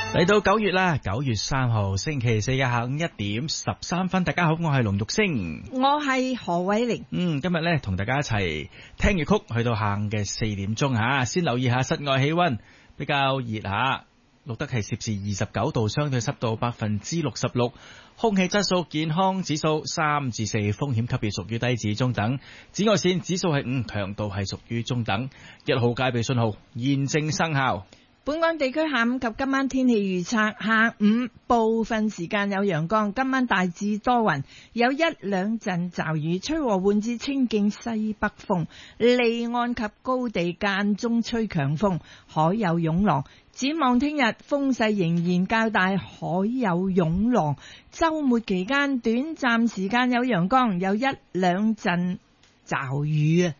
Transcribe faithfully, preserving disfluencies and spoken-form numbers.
嚟到九月啦，九月三號星期四嘅下午一點十三分，大家好，我係龍玉星， 我係何偉玲。 嗯，今日咧同大家一齊聽粵曲，去到下午嘅四點鐘吓。先留意下室外氣溫，比較熱吓，錄得係攝氏二十九度，相對濕度百分之六十六，空氣質素健康指數三至四，風險級別屬於低至中等，紫外線指數係五，強度係屬於中等，一號戒備信號現正生效。 本港地區下午及今晚天氣預測：下午部分時間有陽光，今晚大致多雲，有一兩陣驟雨，吹和緩至清勁西北風，離岸及高地間中吹強風，海有湧浪。展望聽日風勢仍然較大，海有湧浪。週末期間短暫時間有陽光，有一兩陣驟雨啊。